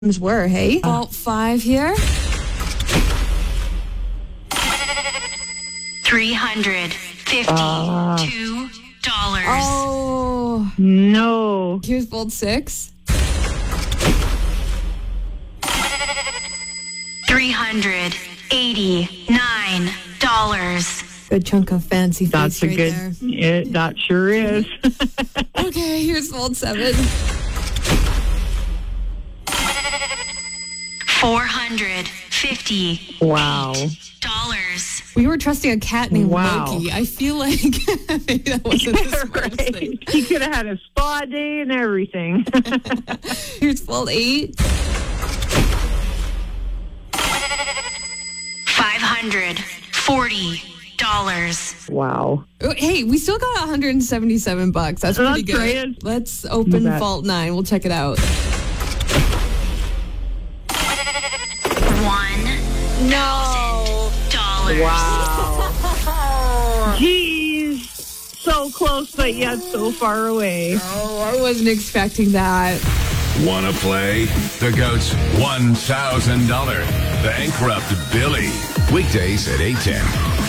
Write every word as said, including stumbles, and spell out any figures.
were, hey? Vault five here. three hundred fifty-two dollars. Oh. No. Here's vault six. three hundred eighty-nine dollars. Good chunk of fancy face That's a right good, there. it, that sure is. Okay, here's vault seven. four hundred fifty Wow. dollars. We were trusting a cat named Wow. Loki. I feel like maybe that wasn't the smartest Right. thing. He could have had a spa day and everything. Here's vault eight. five hundred forty dollars. Wow. Oh, hey, we still got one hundred seventy-seven bucks. That's pretty That's good. great. Let's open You bet. vault nine. We'll check it out. One No. dollars. Wow. Jeez. So close, but yet so far away. Oh, I wasn't expecting that. Want to play? The GOAT's one thousand dollars Bankrupt Billy. Weekdays at eight ten.